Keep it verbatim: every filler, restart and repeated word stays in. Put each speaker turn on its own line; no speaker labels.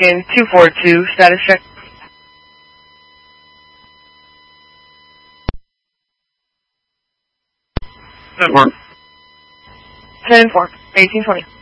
American two four two, status check.
ten four.
ten four, eighteen twenty.